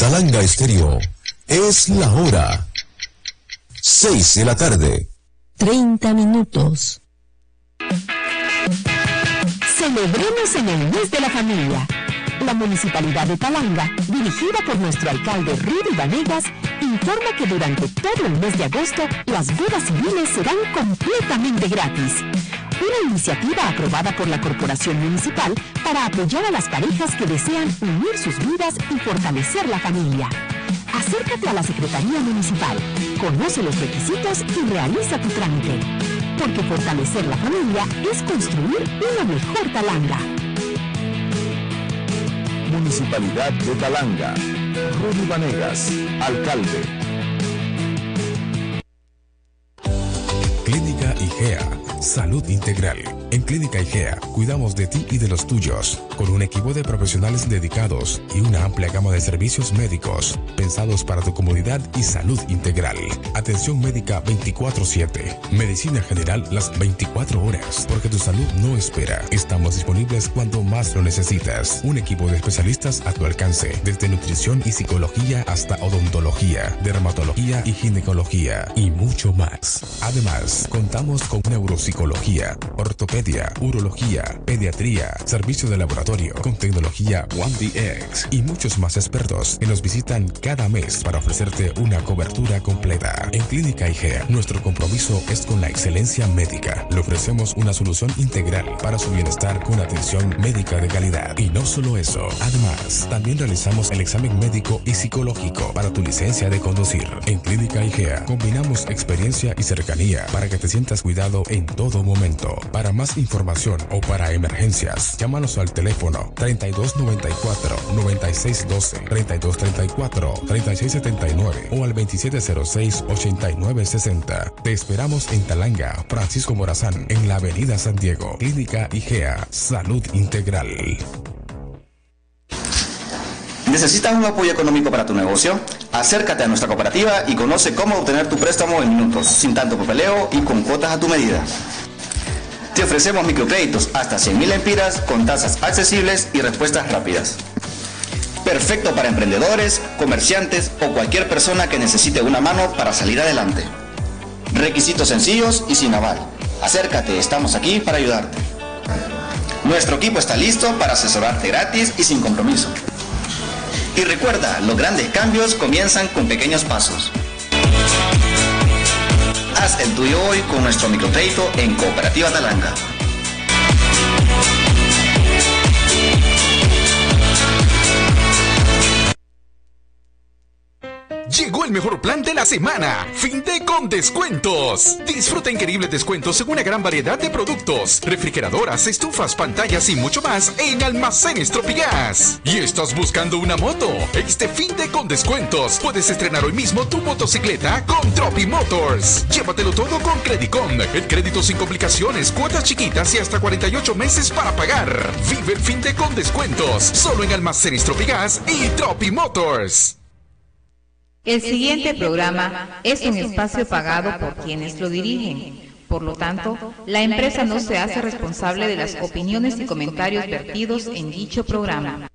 Talanga Estéreo, es la hora. 6 de la tarde. 30 minutos. Celebremos en el mes de la familia. La Municipalidad de Talanga, dirigida por nuestro alcalde Rudy Vanegas, informa que durante todo el mes de agosto las bodas civiles serán completamente gratis. Una iniciativa aprobada por la Corporación Municipal para apoyar a las parejas que desean unir sus vidas y fortalecer la familia. Acércate a la Secretaría Municipal, conoce los requisitos y realiza tu trámite. Porque fortalecer la familia es construir una mejor Talanga. Municipalidad de Talanga. Rudy Vanegas, alcalde. Clínica IGEA, salud integral. En Clínica IGEA cuidamos de ti y de los tuyos, con un equipo de profesionales dedicados y una amplia gama de servicios médicos, pensados para tu comodidad y salud integral. Atención médica 24/7, medicina general las 24 horas, porque tu salud no espera. Estamos disponibles cuando más lo necesitas. Un equipo de especialistas a tu alcance, desde nutrición y psicología hasta odontología, dermatología y ginecología, y mucho más. Además, contamos con neuropsicología, ortopedia, urología, pediatría, servicio de laboratorio con tecnología 1DX y muchos más expertos que nos visitan cada mes para ofrecerte una cobertura completa. En Clínica IGEA, nuestro compromiso es con la excelencia médica. Le ofrecemos una solución integral para su bienestar con atención médica de calidad. Y no solo eso, además, también realizamos el examen médico y psicológico para tu licencia de conducir. En Clínica IGEA combinamos experiencia y cercanía para que te sientas cuidado en todo momento. Para más información o para emergencias, llámanos al teléfono 3294-9612, 3234-3679 o al 2706-8960. Te esperamos en Talanga, Francisco Morazán, en la Avenida San Diego. Clínica IGEA, salud integral. ¿Necesitas un apoyo económico para tu negocio? Acércate a nuestra cooperativa y conoce cómo obtener tu préstamo en minutos, sin tanto papeleo y con cuotas a tu medida. Te ofrecemos microcréditos hasta 100.000 empiras con tasas accesibles y respuestas rápidas. Perfecto para emprendedores, comerciantes o cualquier persona que necesite una mano para salir adelante. Requisitos sencillos y sin aval. Acércate, estamos aquí para ayudarte. Nuestro equipo está listo para asesorarte gratis y sin compromiso. Y recuerda, los grandes cambios comienzan con pequeños pasos. Haz el tuyo hoy con nuestro microcrédito en Cooperativa Talanga. Llegó el mejor plan de la semana, Finde con descuentos. Disfruta increíbles descuentos en una gran variedad de productos, refrigeradoras, estufas, pantallas y mucho más en Almacenes Tropigas. ¿Y estás buscando una moto? Este Finde con descuentos puedes estrenar hoy mismo tu motocicleta con Tropi Motors. Llévatelo todo con Credicom, el crédito sin complicaciones, cuotas chiquitas y hasta 48 meses para pagar. Vive el Finde con descuentos, solo en Almacenes Tropigas y Tropi Motors. El siguiente programa es un espacio pagado por quienes lo dirigen. Por lo tanto, la empresa no se hace responsable de las opiniones y comentarios vertidos en dicho programa.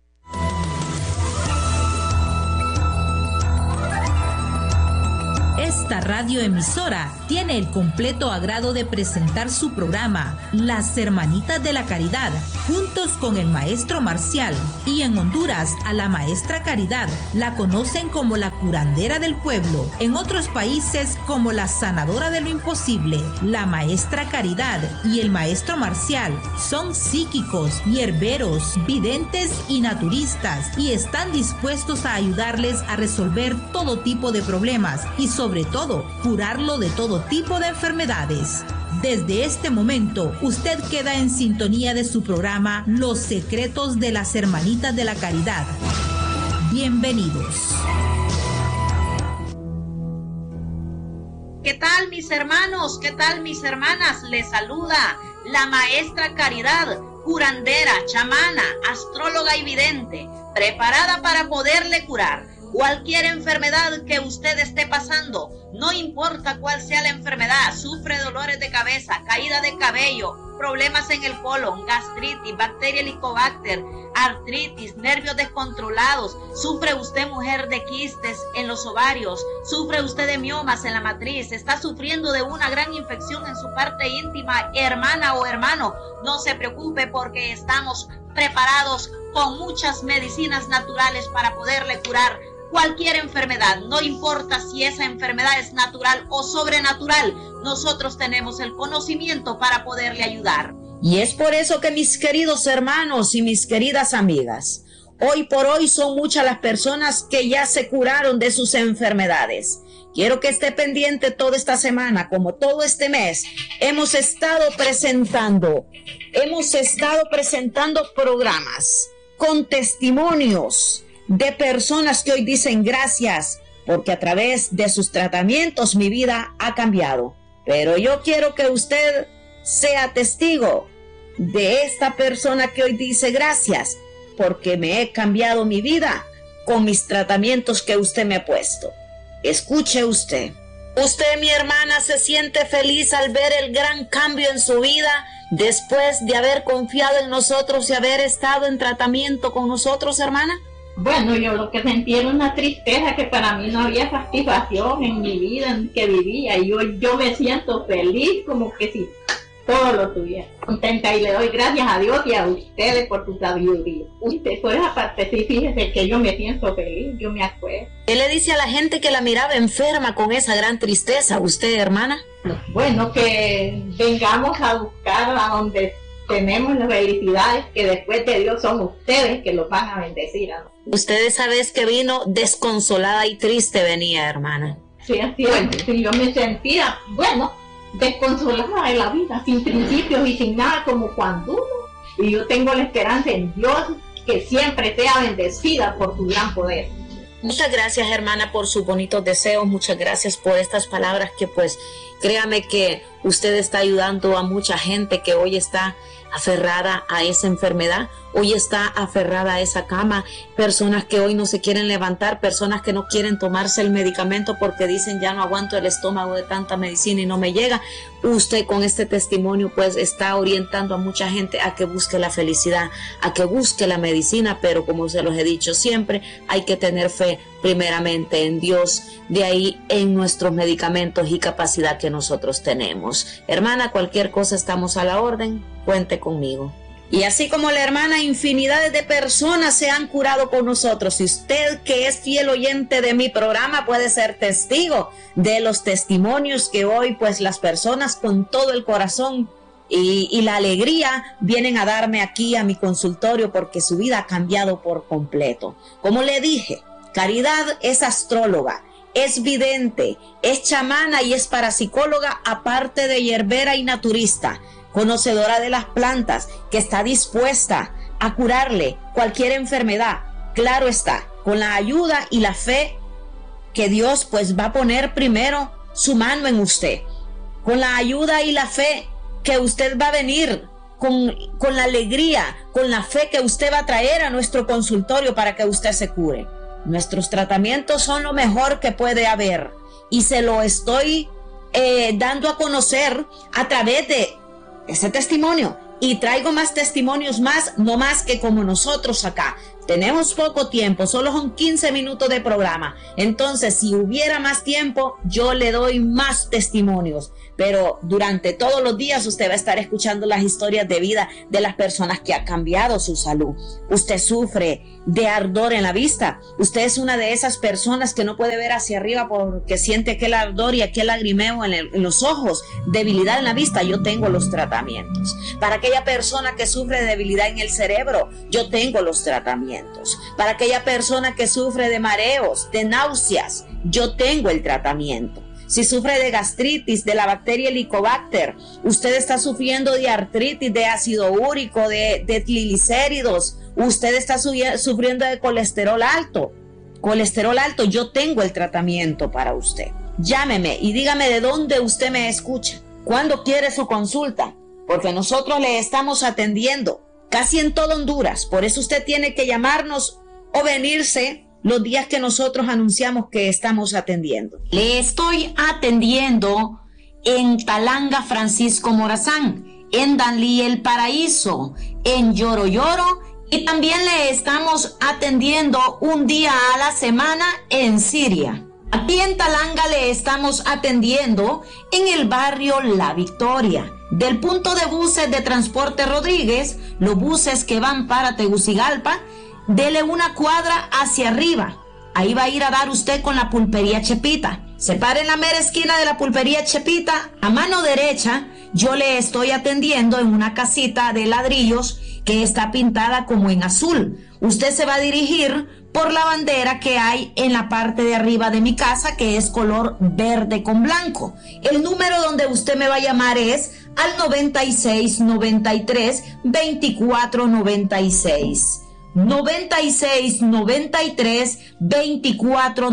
Esta radioemisora tiene el completo agrado de presentar su programa Las Hermanitas de la Caridad, juntos con el maestro Marcial. Y en Honduras, a la maestra Caridad la conocen como la curandera del pueblo, en otros países como la sanadora de lo imposible. La maestra Caridad y el maestro Marcial son psíquicos, hierberos, videntes y naturistas, y están dispuestos a ayudarles a resolver todo tipo de problemas y sobre todo, curarlo de todo tipo de enfermedades. Desde este momento, usted queda en sintonía de su programa Los Secretos de las Hermanitas de la Caridad. Bienvenidos. ¿Qué tal, mis hermanos? ¿Qué tal, mis hermanas? Les saluda la maestra Caridad, curandera, chamana, astróloga y vidente, preparada para poderle curar Cualquier enfermedad que usted esté pasando, no importa cuál sea la enfermedad, sufre dolores de cabeza, caída de cabello, problemas en el colon, gastritis, bacteria Helicobacter, artritis, nervios descontrolados, sufre usted, mujer, de quistes en los ovarios, sufre usted de miomas en la matriz, está sufriendo de una gran infección en su parte íntima, hermana o hermano, no se preocupe porque estamos preparados con muchas medicinas naturales para poderle curar cualquier enfermedad, no importa si esa enfermedad es natural o sobrenatural, nosotros tenemos el conocimiento para poderle ayudar. Y es por eso que, mis queridos hermanos y mis queridas amigas, hoy por hoy son muchas las personas que ya se curaron de sus enfermedades. Quiero que esté pendiente toda esta semana, como todo este mes, hemos estado presentando programas con testimonios de personas que hoy dicen gracias, porque a través de sus tratamientos mi vida ha cambiado. Pero yo quiero que usted sea testigo de esta persona que hoy dice gracias, porque me he cambiado mi vida con mis tratamientos que usted me ha puesto. Escuche usted. Usted, mi hermana, se siente feliz al ver el gran cambio en su vida después de haber confiado en nosotros y haber estado en tratamiento con nosotros, hermana. Bueno, yo lo que sentí era una tristeza, que para mí no había satisfacción en mi vida en que vivía, y yo me siento feliz como que si todo lo tuviera. Contenta, y le doy gracias a Dios y a ustedes por su sabiduría. Usted, por esa parte, sí, fíjese que yo me siento feliz, yo me acuerdo. ¿Qué le dice a la gente que la miraba enferma con esa gran tristeza, usted, hermana? Bueno, que vengamos a buscar a donde tenemos las felicidades, que después de Dios son ustedes que los van a bendecir. Ustedes saben que vino desconsolada y triste, venía, hermana. Sí, así es. Sí, yo me sentía, desconsolada de la vida, sin principios y sin nada, como cuando uno. Y yo tengo la esperanza en Dios, que siempre sea bendecida por su gran poder. Muchas gracias, hermana, por sus bonitos deseos. Muchas gracias por estas palabras que, pues, créame que usted está ayudando a mucha gente que hoy está aferrada a esa enfermedad, hoy está aferrada a esa cama, personas que hoy no se quieren levantar, personas que no quieren tomarse el medicamento porque dicen ya no aguanto el estómago de tanta medicina y no me llega. Usted con este testimonio pues está orientando a mucha gente a que busque la felicidad, a que busque la medicina, pero como se los he dicho siempre, hay que tener fe primeramente en Dios, de ahí en nuestros medicamentos y capacidad que nosotros tenemos. Hermana, cualquier cosa estamos a la orden, cuente conmigo. Y así como la hermana, infinidades de personas se han curado con nosotros. Y usted, que es fiel oyente de mi programa, puede ser testigo de los testimonios que hoy pues las personas con todo el corazón y la alegría vienen a darme aquí a mi consultorio, porque su vida ha cambiado por completo. Como le dije, Caridad es astróloga, es vidente, es chamana y es parapsicóloga, aparte de hierbera y naturista, conocedora de las plantas, que está dispuesta a curarle cualquier enfermedad. Claro está, con la ayuda y la fe que Dios pues va a poner primero su mano en usted, con la ayuda y la fe que usted va a venir, con la alegría, con la fe que usted va a traer a nuestro consultorio para que usted se cure. Nuestros tratamientos son lo mejor que puede haber y se lo estoy dando a conocer a través de ese testimonio, y traigo más testimonios más, no más que como nosotros acá. Tenemos poco tiempo, solo son 15 minutos de programa. Entonces, si hubiera más tiempo, yo le doy más testimonios. Pero durante todos los días usted va a estar escuchando las historias de vida de las personas que han cambiado su salud. Usted sufre de ardor en la vista. Usted es una de esas personas que no puede ver hacia arriba porque siente aquel ardor y aquel lagrimeo en los ojos, debilidad en la vista. Yo tengo los tratamientos. Para aquella persona que sufre de debilidad en el cerebro, yo tengo los tratamientos. Para aquella persona que sufre de mareos, de náuseas, yo tengo el tratamiento. Si sufre de gastritis, de la bacteria Helicobacter, usted está sufriendo de artritis, de ácido úrico, de triglicéridos, usted está sufriendo de colesterol alto, yo tengo el tratamiento para usted. Llámeme y dígame de dónde usted me escucha, cuándo quiere su consulta, porque nosotros le estamos atendiendo casi en todo Honduras. Por eso usted tiene que llamarnos o venirse los días que nosotros anunciamos que estamos atendiendo. Le estoy atendiendo en Talanga Francisco Morazán, en Danlí El Paraíso, en Lloro Lloro, y también le estamos atendiendo un día a la semana en Siria. Aquí en Talanga le estamos atendiendo en el barrio La Victoria. Del punto de buses de Transporte Rodríguez, los buses que van para Tegucigalpa, dele una cuadra hacia arriba. Ahí va a ir a dar usted con la pulpería Chepita. Se para en la mera esquina de la pulpería Chepita, a mano derecha, yo le estoy atendiendo en una casita de ladrillos que está pintada como en azul. Usted se va a dirigir por la bandera que hay en la parte de arriba de mi casa, que es color verde con blanco. El número donde usted me va a llamar es al 96 93 24 96. 96 93 24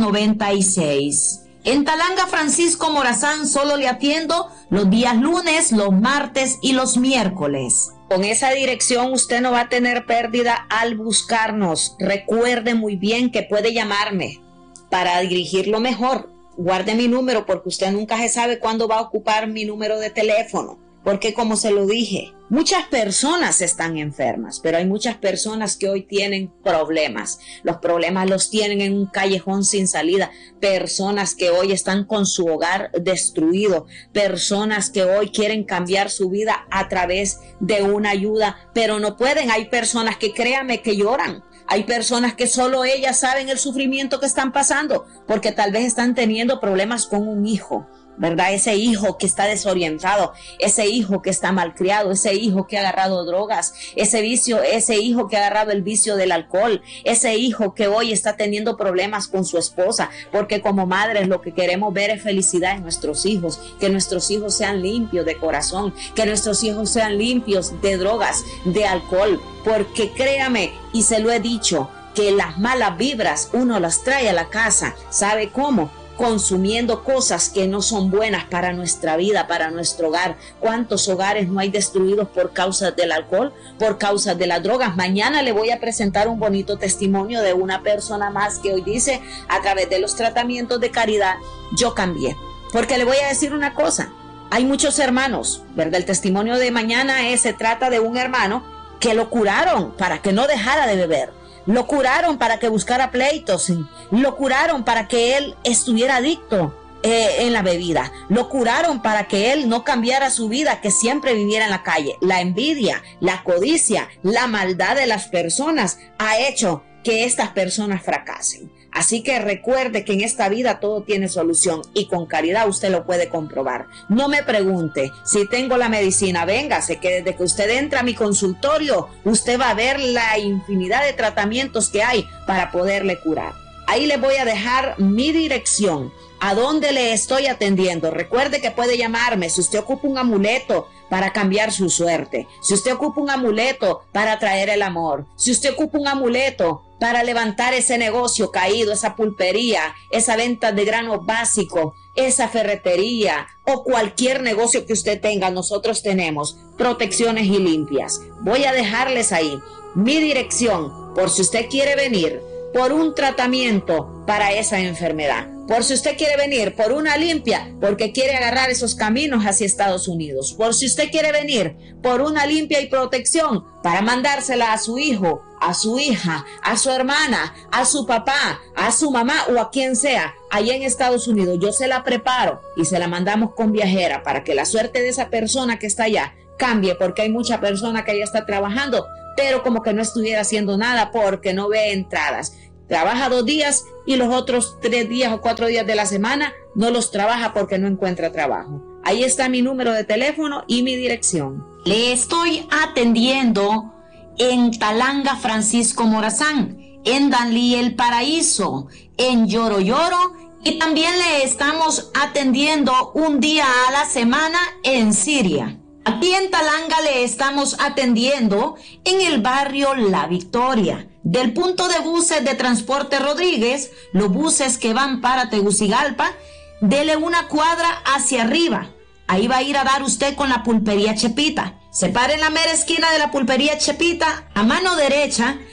96. En Talanga Francisco Morazán solo le atiendo los días lunes, los martes y los miércoles. Con esa dirección usted no va a tener pérdida al buscarnos. Recuerde muy bien que puede llamarme para dirigirlo mejor. Guarde mi número porque usted nunca se sabe cuándo va a ocupar mi número de teléfono. Porque como se lo dije, muchas personas están enfermas, pero hay muchas personas que hoy tienen problemas. Los problemas los tienen en un callejón sin salida. Personas que hoy están con su hogar destruido. Personas que hoy quieren cambiar su vida a través de una ayuda, pero no pueden. Hay personas que créame que lloran. Hay personas que solo ellas saben el sufrimiento que están pasando, porque tal vez están teniendo problemas con un hijo, ¿verdad? Ese hijo que está desorientado, ese hijo que está malcriado, ese hijo que ha agarrado drogas, ese hijo que ha agarrado el vicio del alcohol, ese hijo que hoy está teniendo problemas con su esposa, porque como madres lo que queremos ver es felicidad en nuestros hijos, que nuestros hijos sean limpios de corazón, que nuestros hijos sean limpios de drogas, de alcohol, porque créame, y se lo he dicho, que las malas vibras uno las trae a la casa. ¿Sabe cómo? Consumiendo cosas que no son buenas para nuestra vida, para nuestro hogar. ¿Cuántos hogares no hay destruidos por causa del alcohol, por causa de las drogas? Mañana le voy a presentar un bonito testimonio de una persona más que hoy dice, a través de los tratamientos de caridad, yo cambié. Porque le voy a decir una cosa, hay muchos hermanos, ¿verdad? El testimonio de mañana se trata de un hermano que lo curaron para que no dejara de beber. Lo curaron para que buscara pleitos, lo curaron para que él estuviera adicto en la bebida, lo curaron para que él no cambiara su vida, que siempre viviera en la calle. La envidia, la codicia, la maldad de las personas ha hecho que estas personas fracasen. Así que recuerde que en esta vida todo tiene solución y con caridad usted lo puede comprobar. No me pregunte si tengo la medicina, véngase que desde que usted entra a mi consultorio, usted va a ver la infinidad de tratamientos que hay para poderle curar. Ahí le voy a dejar mi dirección, a dónde le estoy atendiendo. Recuerde que puede llamarme si usted ocupa un amuleto para cambiar su suerte, si usted ocupa un amuleto para traer el amor, si usted ocupa un amuleto para levantar ese negocio caído, esa pulpería, esa venta de granos básicos, esa ferretería o cualquier negocio que usted tenga. Nosotros tenemos protecciones y limpias. Voy a dejarles ahí mi dirección por si usted quiere venir por un tratamiento para esa enfermedad, por si usted quiere venir por una limpia porque quiere agarrar esos caminos hacia Estados Unidos, por si usted quiere venir por una limpia y protección para mandársela a su hijo, a su hija, a su hermana, a su papá, a su mamá o a quien sea, allá en Estados Unidos. Yo se la preparo y se la mandamos con viajera para que la suerte de esa persona que está allá cambie, porque hay mucha persona que ya está trabajando, pero como que no estuviera haciendo nada porque no ve entradas. Trabaja 2 días y los otros 3 días o 4 días de la semana no los trabaja porque no encuentra trabajo. Ahí está mi número de teléfono y mi dirección. Le estoy atendiendo en Talanga Francisco Morazán, en Danlí El Paraíso, en Lloro Lloro, y también le estamos atendiendo un día a la semana en Siria. Aquí en Talanga le estamos atendiendo en el barrio La Victoria. Del punto de buses de Transporte Rodríguez, los buses que van para Tegucigalpa, dele una cuadra hacia arriba. Ahí va a ir a dar usted con la pulpería Chepita. Se para en la mera esquina de la pulpería Chepita, a mano derecha,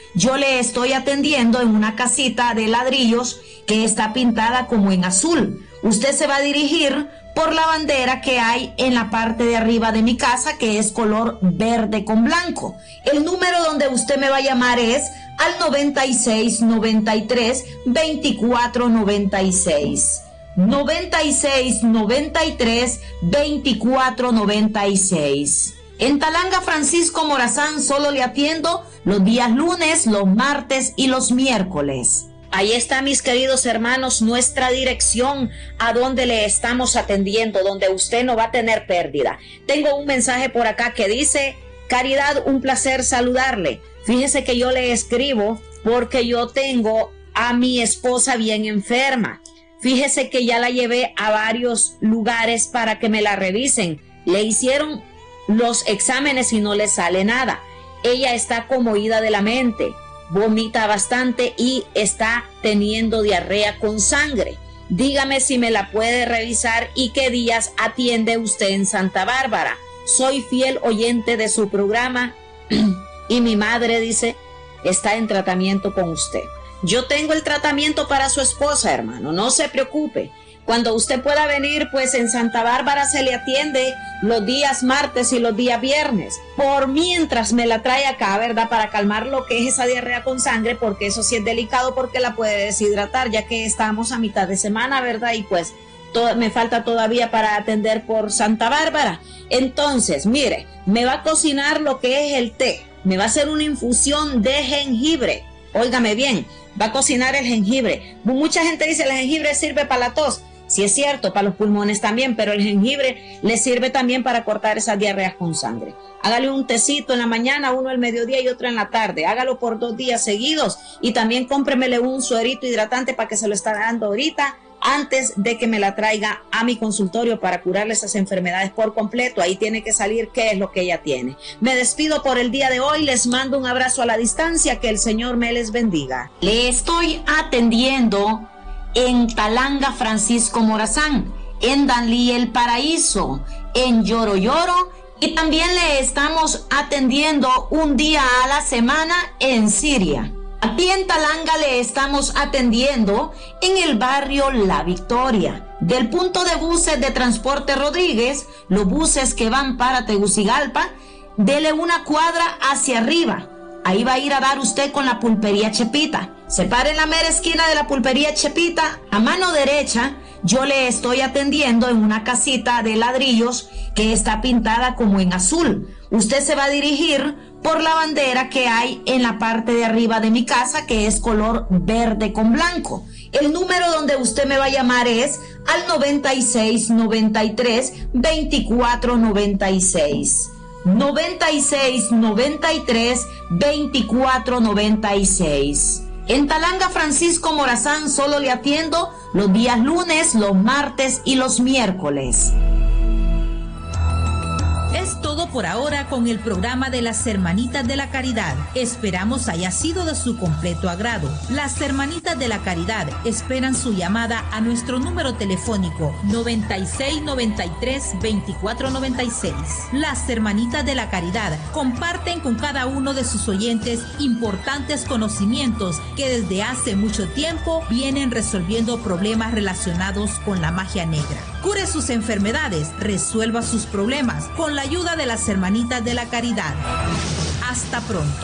yo le estoy atendiendo en una casita de ladrillos que está pintada como en azul. Usted se va a dirigir por la bandera que hay en la parte de arriba de mi casa, que es color verde con blanco. El número donde usted me va a llamar es al 96 93 24 96. 96 93 24 96. En Talanga, Francisco Morazán, solo le atiendo los días lunes, los martes y los miércoles. Ahí está, mis queridos hermanos, nuestra dirección a donde le estamos atendiendo, donde usted no va a tener pérdida. Tengo un mensaje por acá que dice: Caridad, un placer saludarle. Fíjese que yo le escribo porque yo tengo a mi esposa bien enferma. Fíjese que ya la llevé a varios lugares para que me la revisen. Le hicieron los exámenes y no le sale nada. Ella está como ida de la mente, vomita bastante y está teniendo diarrea con sangre. Dígame si me la puede revisar y qué días atiende usted en Santa Bárbara. Soy fiel oyente de su programa y mi madre, dice, está en tratamiento con usted. Yo tengo el tratamiento para su esposa, hermano, no se preocupe. Cuando usted pueda venir, pues en Santa Bárbara se le atiende los días martes y los días viernes. Por mientras me la trae acá, ¿verdad? Para calmar lo que es esa diarrea con sangre, porque eso sí es delicado porque la puede deshidratar, ya que estamos a mitad de semana, ¿verdad? Y pues me falta todavía para atender por Santa Bárbara. Entonces, mire, me va a cocinar lo que es el té. Me va a hacer una infusión de jengibre. Óigame bien, va a cocinar el jengibre. Mucha gente dice el jengibre sirve para la tos. Sí es cierto, para los pulmones también, pero el jengibre le sirve también para cortar esas diarreas con sangre. Hágale un tecito en la mañana, uno al mediodía y otro en la tarde. Hágalo por 2 días seguidos y también cómpremele un suerito hidratante para que se lo está dando ahorita antes de que me la traiga a mi consultorio para curarle esas enfermedades por completo. Ahí tiene que salir qué es lo que ella tiene. Me despido por el día de hoy, les mando un abrazo a la distancia, que el Señor me les bendiga. Le estoy atendiendo en Talanga, Francisco Morazán, en Danlí El Paraíso, en Lloro Lloro, y también le estamos atendiendo un día a la semana en Siria. Aquí en Talanga le estamos atendiendo en el barrio La Victoria. Del punto de buses de Transporte Rodríguez, los buses que van para Tegucigalpa, dele una cuadra hacia arriba. Ahí va a ir a dar usted con la pulpería Chepita. Se para en la mera esquina de la pulpería Chepita, a mano derecha. Yo le estoy atendiendo en una casita de ladrillos que está pintada como en azul. Usted se va a dirigir por la bandera que hay en la parte de arriba de mi casa, que es color verde con blanco. El número donde usted me va a llamar es al 96 93 24 96. 96 93 24 96. En Talanga, Francisco Morazán, solo le atiendo los días lunes, los martes y los miércoles. Es todo por ahora con el programa de las Hermanitas de la Caridad. Esperamos haya sido de su completo agrado. Las Hermanitas de la Caridad esperan su llamada a nuestro número telefónico 96 93 24 96. Las Hermanitas de la Caridad comparten con cada uno de sus oyentes importantes conocimientos que desde hace mucho tiempo vienen resolviendo problemas relacionados con la magia negra. Cure sus enfermedades, resuelva sus problemas con la ayuda de las Hermanitas de la Caridad. Hasta pronto.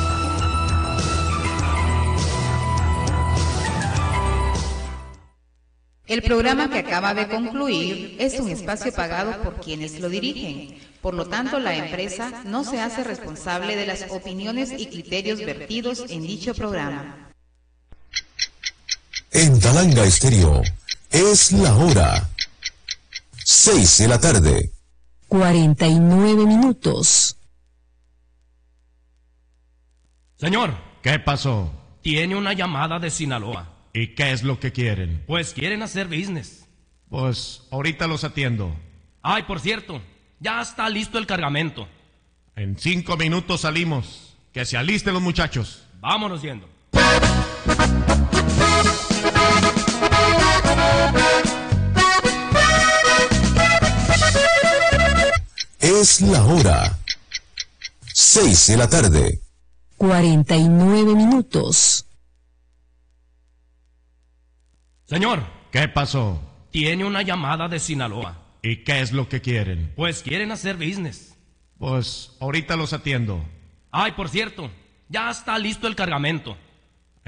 El programa que acaba de concluir es un espacio pagado por quienes lo dirigen. Por lo tanto, la empresa no se hace responsable de las opiniones y criterios vertidos en dicho programa. En Talanga Estéreo es la hora 6 de la tarde. 49 minutos. Señor, ¿qué pasó? Tiene una llamada de Sinaloa. ¿Y qué es lo que quieren? Pues quieren hacer business. Pues ahorita los atiendo. Ay, por cierto, ya está listo el cargamento. En 5 minutos salimos. Que se alisten los muchachos. Vámonos yendo. Es la hora 6 de la tarde. 49 minutos. Señor, ¿Qué pasó? tiene una llamada de Sinaloa. ¿Y qué es lo que quieren? Pues quieren hacer business. Pues ahorita los atiendo. Ay, por cierto, ya está listo el cargamento.